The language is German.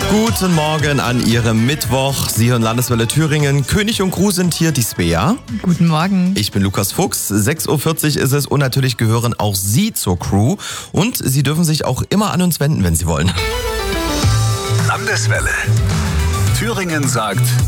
Guten Morgen an Ihrem Mittwoch. Sie hören Landeswelle Thüringen. König und Crew sind hier, die Svea. Guten Morgen. Ich bin Lukas Fuchs. 6.40 Uhr ist es und natürlich gehören auch Sie zur Crew. Und Sie dürfen sich auch immer an uns wenden, wenn Sie wollen. Landeswelle. Thüringen sagt